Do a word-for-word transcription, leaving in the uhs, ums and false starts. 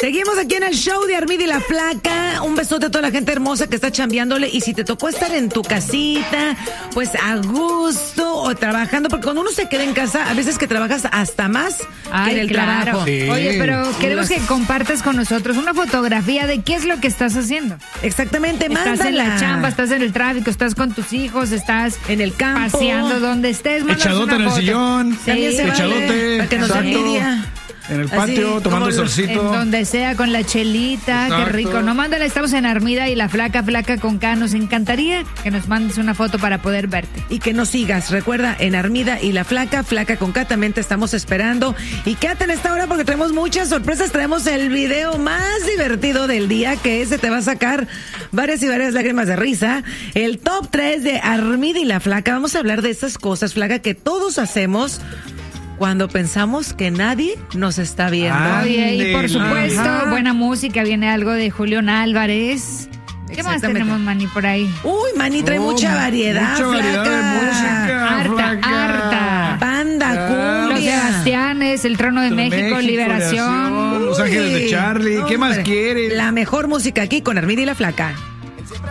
Seguimos aquí en el show de Armida y la Flaca. Un besote a toda la gente hermosa que está chambeándole. Y si te tocó estar en tu casita, pues a gusto o trabajando, porque cuando uno se queda en casa, a veces que trabajas hasta más Ay, que en el claro. trabajo. Sí. Oye, pero queremos que compartas con nosotros una fotografía de qué es lo que estás haciendo. Exactamente, mándala. Estás en la chamba, estás en el tráfico, estás con tus hijos, estás en el campo, paseando donde estés. Echadote en el sillón. Sí, echadote. Para que nos envidia. En el patio, Así, tomando el solcito. En donde sea, con la chelita, Exacto. qué rico. No, mándala, estamos en Armida y la Flaca, Flaca con K. Nos encantaría que nos mandes una foto para poder verte. Y que nos sigas. Recuerda, en Armida y la Flaca, Flaca con K, también te estamos esperando. Y quédate en esta hora porque traemos muchas sorpresas. Traemos el video más divertido del día, que ese te va a sacar varias y varias lágrimas de risa. El top tres de Armida y la Flaca. Vamos a hablar de esas cosas, Flaca, que todos hacemos cuando pensamos que nadie nos está viendo. Oye, y por supuesto, Ajá. buena música, viene algo de Julián Álvarez. ¿Qué más tenemos, Manny, por ahí? Uy, Manny, trae Oh, mucha variedad, mucha variedad Flaca. de música, Harta, Flaca. harta. Banda, Ah, Los cumbia. Sebastianes, el Trono de México, México, Liberación. Liberación, Los Ángeles de Charlie. ¿Qué más Hombre, quieres? La mejor música aquí con Armida y la Flaca.